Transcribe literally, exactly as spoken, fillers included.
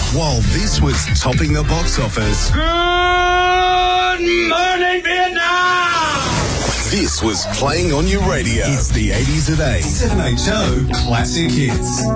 While this was topping the box office. Good morning, Vietnam! This was playing on your radio. It's the eighties at eight. seven H O Classic Hits.